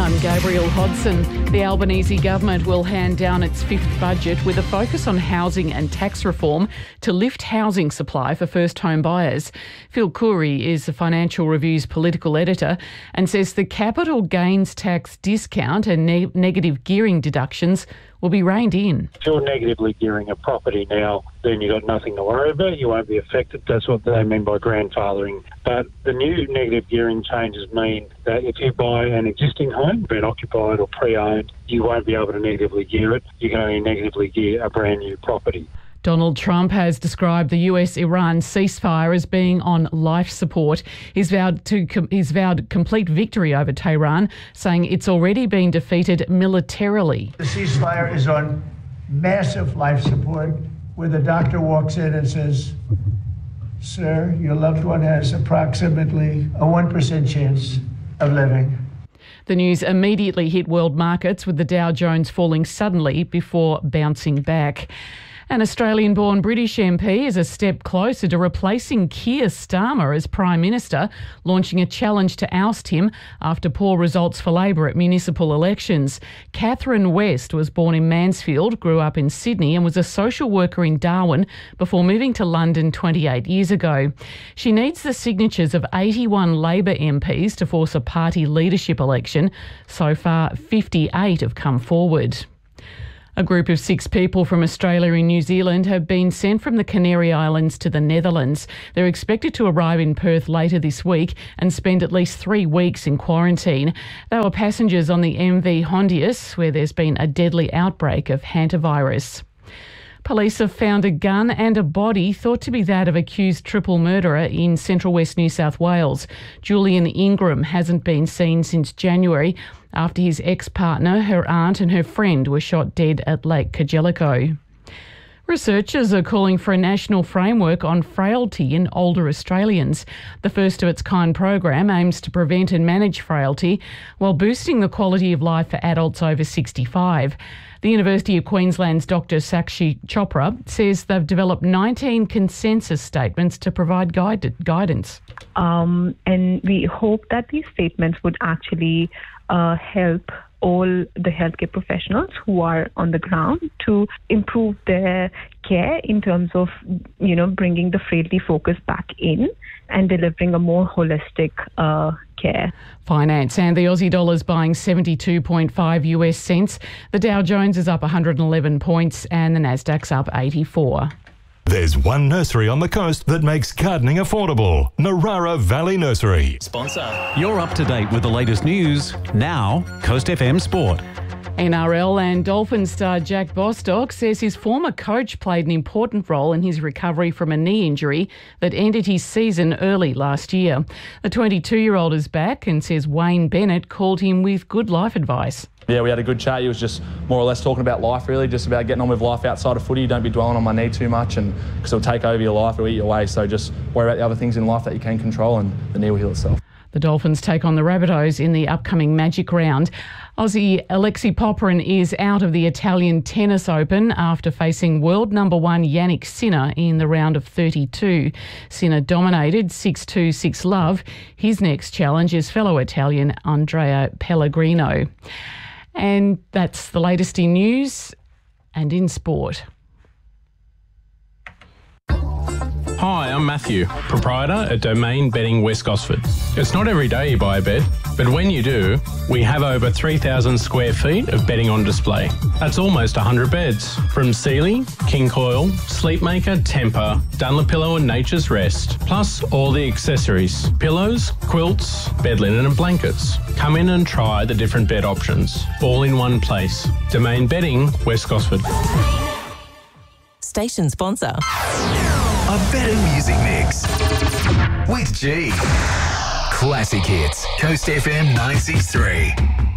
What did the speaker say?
I'm Gabrielle Hodson. The Albanese government will hand down its fifth budget with a focus on housing and tax reform to lift housing supply for first home buyers. Phil Coorey is the Financial Review's political editor and says the capital gains tax discount and negative gearing deductions will be reined in. If you're negatively gearing a property now, then you've got nothing to worry about. You won't be affected. That's what they mean by grandfathering. But the new negative gearing changes mean that if you buy an existing home, be it occupied or pre-owned, you won't be able to negatively gear it. You can only negatively gear a brand new property. Donald Trump has described the US-Iran ceasefire as being on life support. He's vowed complete victory over Tehran, saying it's already been defeated militarily. The ceasefire is on massive life support, where the doctor walks in and says, "Sir, your loved one has approximately a 1% chance of living." The news immediately hit world markets, with the Dow Jones falling suddenly before bouncing back. An Australian-born British MP is a step closer to replacing Keir Starmer as Prime Minister, launching a challenge to oust him after poor results for Labor at municipal elections. Catherine West was born in Mansfield, grew up in Sydney and was a social worker in Darwin before moving to London 28 years ago. She needs the signatures of 81 Labor MPs to force a party leadership election. So far, 58 have come forward. A group of 6 people from Australia and New Zealand have been sent from the Canary Islands to the Netherlands. They're expected to arrive in Perth later this week and spend at least 3 weeks in quarantine. They were passengers on the MV Hondius, where there's been a deadly outbreak of hantavirus. Police have found a gun and a body thought to be that of accused triple murderer in central west New South Wales. Julian Ingram hasn't been seen since January after his ex-partner, her aunt and her friend were shot dead at Lake Cargellico. Researchers are calling for a national framework on frailty in older Australians. The first of its kind program aims to prevent and manage frailty while boosting the quality of life for adults over 65. The University of Queensland's Dr. Sakshi Chopra says they've developed 19 consensus statements to provide guidance. And we hope that these statements would actually help all the healthcare professionals who are on the ground to improve their care in terms of, bringing the frailty focus back in and delivering a more holistic care. Finance, and the Aussie dollar's buying 72.5 US cents. The Dow Jones is up 111 points and the Nasdaq's up 84. There's one nursery on the coast that makes gardening affordable. Narara Valley Nursery. Sponsor. You're up to date with the latest news. Now, Coast FM Sport. NRL and Dolphins star Jack Bostock says his former coach played an important role in his recovery from a knee injury that ended his season early last year. The 22-year-old is back and says Wayne Bennett called him with good life advice. Yeah, we had a good chat. He was just more or less talking about life, really, just about getting on with life outside of footy. Don't be dwelling on my knee too much, and because it'll take over your life, it'll eat your way. So just worry about the other things in life that you can control, and the knee will heal itself. The Dolphins take on the Rabbitohs in the upcoming Magic Round. Aussie Alexei Popyrin is out of the Italian Tennis Open after facing world number 1 Yannick Sinner in the round of 32. Sinner dominated 6-2, 6-love. His next challenge is fellow Italian Andrea Pellegrino. And that's the latest in news and in sport. Hi, I'm Matthew, proprietor at Domain Bedding West Gosford. It's not every day you buy a bed, but when you do, we have over 3,000 square feet of bedding on display. That's almost 100 beds, from Sealy, King Coil, Sleepmaker, Tempur, Dunlopillow and Nature's Rest, plus all the accessories, pillows, quilts, bed linen and blankets. Come in and try the different bed options, all in one place. Domain Bedding West Gosford. Station sponsor. A better music mix with G. Classic hits. Coast FM 963.